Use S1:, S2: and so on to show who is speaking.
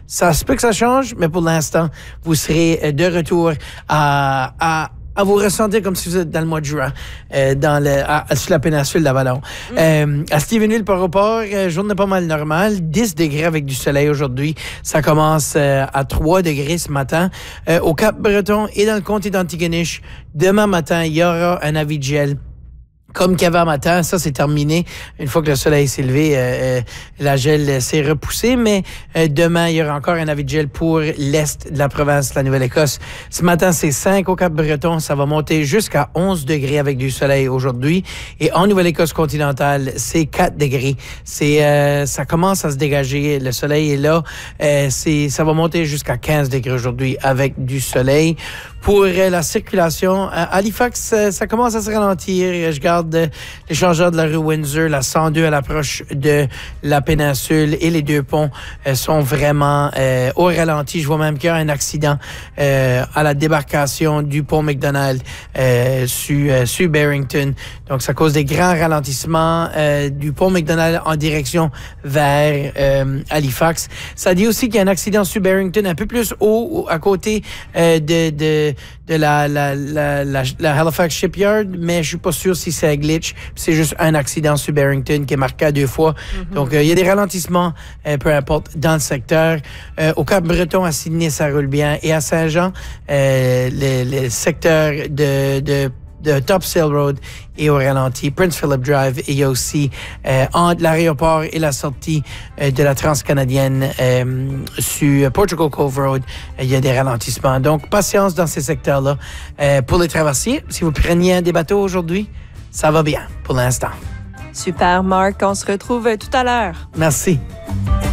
S1: Ça se peut que ça change, mais pour l'instant, vous serez de retour à vous ressentir comme si vous êtes dans le mois de juin, sur la péninsule d'Avalon. À Stephenville, par rapport, journée pas mal normale, 10 degrés avec du soleil aujourd'hui. Ça commence à 3 degrés ce matin. Au Cap-Breton et dans le comté d'Antigonish, demain matin, il y aura un avis de gel. Comme qu'avant matin, ça c'est terminé. Une fois que le soleil s'est levé, la gel s'est repoussée, mais demain, il y aura encore un avis de gel pour l'est de la province de la Nouvelle-Écosse. Ce matin, c'est 5 au Cap-Breton. Ça va monter jusqu'à 11 degrés avec du soleil aujourd'hui. Et en Nouvelle-Écosse continentale, c'est 4 degrés. Ça commence à se dégager. Le soleil est là. Ça va monter jusqu'à 15 degrés aujourd'hui avec du soleil. Pour la circulation, à Halifax, ça commence à se ralentir. Je garde l'échangeur de la rue Windsor, la 102 à l'approche de la péninsule et les deux ponts sont vraiment au ralenti. Je vois même qu'il y a un accident à la débarcation du pont McDonald sur Barrington. Donc, ça cause des grands ralentissements du pont McDonald en direction vers Halifax. Ça dit aussi qu'il y a un accident sur Barrington un peu plus haut à côté de la Halifax Shipyard, mais je suis pas sûr si c'est un glitch. C'est juste un accident sur Barrington qui est marqué à 2 fois. Donc, il y a des ralentissements, peu importe, dans le secteur. Au Cap-Breton, à Sydney, ça roule bien. Et à Saint-Jean, le secteur de Top Sail Road et au ralenti, Prince Philip Drive, et il y a aussi entre l'aéroport et la sortie de la transcanadienne sur Portugal Cove Road, il y a des ralentissements. Donc, patience dans ces secteurs-là. Pour les traversiers, si vous preniez des bateaux aujourd'hui, ça va bien pour l'instant.
S2: Super, Marc. On se retrouve tout à l'heure.
S1: Merci.